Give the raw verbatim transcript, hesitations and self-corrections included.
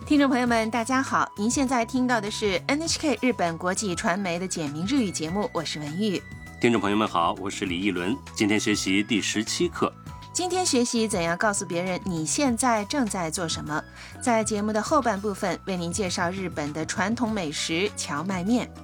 听众朋友们大家好，您现在听到的是 N H K 日本国际传媒的简明日语节目，我是文玉。 听众朋友们好，我是李一伦，今天学习第十七课。 今天学习怎样告诉别人你现在正在做什么。在节目的后半部分为您介绍日本的传统美食荞麦面。